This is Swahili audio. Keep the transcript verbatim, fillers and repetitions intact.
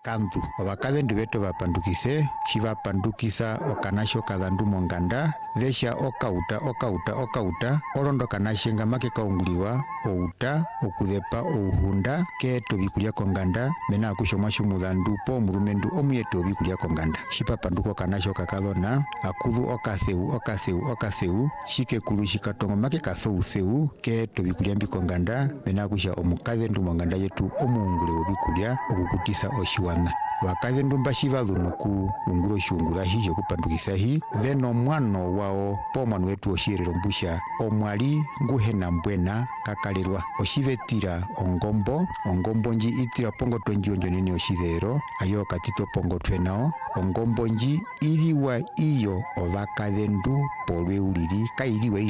kandu obakadendu beto bapandukise shibapandukisa okanasho kadandu monganda vesha okauta okauta okauta olondo kanashenga make kaunguliwa outa okudepa ouhunda keto bikulia konganda mena akushoma shumudandu po murumendu omuyeto bikulia konganda shipapanduko kanasho kakadona akudu okaseu okaseu okaseu shikekulu shikatongo make kasouseu keto bikulia mbikonganda mena akusha omukadendu monganda yetu omuungule obikulia okukutisa oshiwana bakadendu mbashibadunuku ungulo shungura hijo kupandukisa hi veno mwano wao po mwanu wetu oshirero mbusha omwali nguhena mbwena kakalirwa oshibetira ongombo ongombo nji itira pongo twenji onjo nene oshidero ayo katito pongo twenao ongombo nji iriwa iyo obakadendu polwe uliri kairiwe